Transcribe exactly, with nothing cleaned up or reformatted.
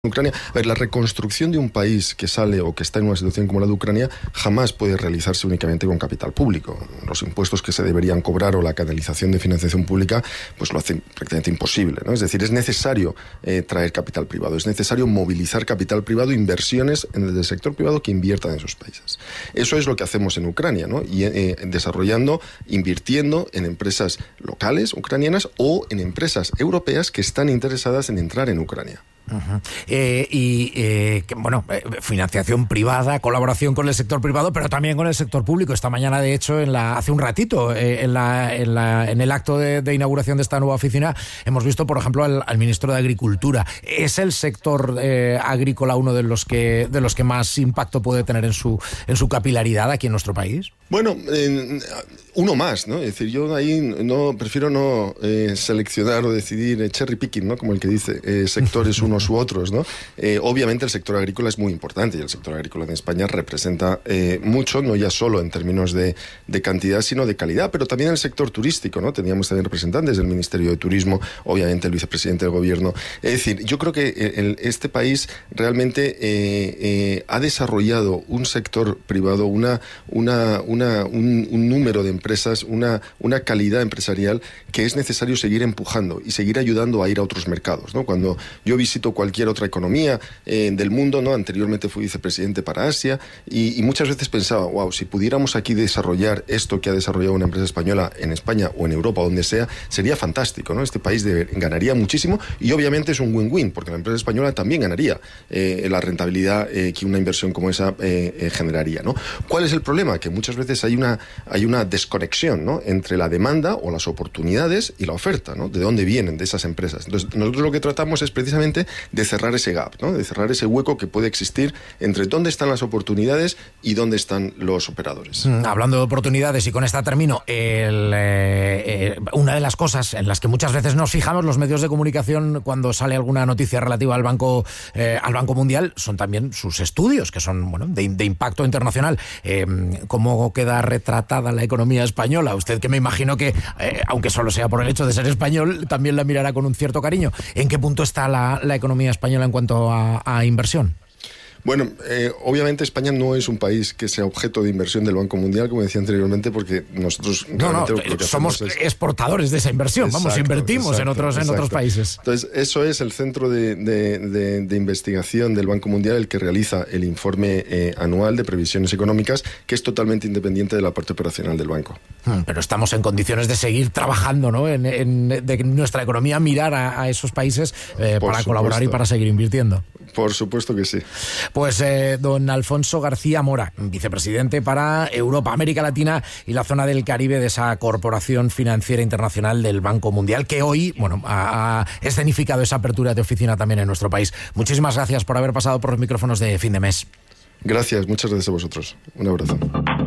Ucrania. A ver, la reconstrucción de un país que sale o que está en una situación como la de Ucrania jamás puede realizarse únicamente con capital público. Los impuestos que se deberían cobrar o la canalización de financiación pública pues lo hacen prácticamente imposible, ¿no? Es decir, es necesario eh, traer capital privado, es necesario movilizar capital privado, inversiones en el sector privado que inviertan en esos países. Eso es lo que hacemos en Ucrania, ¿no? Y eh, desarrollando, invirtiendo en empresas locales ucranianas o en empresas europeas que están interesadas en entrar en Ucrania. Uh-huh. Eh, y eh, que, bueno, eh, financiación privada, colaboración con el sector privado, pero también con el sector público. Esta mañana, de hecho, en la hace un ratito, eh, en, la, en, la, en el acto de, de inauguración de esta nueva oficina, hemos visto, por ejemplo, al, al ministro de Agricultura. ¿Es el sector eh, agrícola uno de los que de los que más impacto puede tener en su en su capilaridad aquí en nuestro país? Bueno, eh, uno más, ¿no? Es decir, yo ahí no prefiero no eh, seleccionar o decidir eh, cherry picking, ¿no? Como el que dice, eh, sectores unos u otros, ¿no? Eh, obviamente el sector agrícola es muy importante y el sector agrícola en España representa eh, mucho, no ya solo en términos de, de cantidad, sino de calidad, pero también el sector turístico, ¿no? Teníamos también representantes del Ministerio de Turismo, obviamente el vicepresidente del Gobierno. Es decir, yo creo que el, este país realmente eh, eh, ha desarrollado un sector privado, una, una, una Una, un, un número de empresas, una, una calidad empresarial que es necesario seguir empujando y seguir ayudando a ir a otros mercados, ¿no? Cuando yo visito cualquier otra economía eh, del mundo, ¿no? Anteriormente fui vicepresidente para Asia y, y muchas veces pensaba, wow, si pudiéramos aquí desarrollar esto que ha desarrollado una empresa española en España o en Europa, donde sea, sería fantástico, ¿no? Este país de, ganaría muchísimo y obviamente es un win-win, porque la empresa española también ganaría eh, la rentabilidad eh, que una inversión como esa eh, eh, generaría, ¿no? ¿Cuál es el problema? Que muchas veces hay una, hay una desconexión, ¿no? Entre la demanda o las oportunidades y la oferta, ¿no? De dónde vienen de esas empresas. Entonces, nosotros lo que tratamos es precisamente de cerrar ese gap, ¿no? De cerrar ese hueco que puede existir entre dónde están las oportunidades y dónde están los operadores. Mm, hablando de oportunidades, y con esta termino, el, eh, eh, una de las cosas en las que muchas veces nos fijamos los medios de comunicación cuando sale alguna noticia relativa al Banco, eh, al Banco Mundial son también sus estudios, que son, bueno, de, de impacto internacional. Eh, ¿Cómo queda retratada la economía española? Usted, que me imagino que, eh, aunque solo sea por el hecho de ser español, también la mirará con un cierto cariño. ¿En qué punto está la, la economía española en cuanto a, a inversión? Bueno, eh, obviamente España no es un país que sea objeto de inversión del Banco Mundial, como decía anteriormente, porque nosotros no, no, lo que somos es... exportadores de esa inversión. Exacto, vamos, invertimos exacto, en otros exacto. en otros países. Entonces, eso es el centro de, de, de, de investigación del Banco Mundial, el que realiza el informe eh, anual de previsiones económicas, que es totalmente independiente de la parte operacional del banco. Hmm, pero estamos en condiciones de seguir trabajando, ¿no? En, en de nuestra economía, mirar a, a esos países eh, para supuesto. colaborar y para seguir invirtiendo. Por supuesto que sí. Pues eh, don Alfonso García Mora, vicepresidente para Europa, América Latina y la zona del Caribe de esa Corporación Financiera Internacional del Banco Mundial, que hoy, bueno, ha, ha escenificado esa apertura de oficina también en nuestro país. Muchísimas gracias por haber pasado por los micrófonos de Fin de Mes. Gracias, muchas gracias a vosotros. Un abrazo.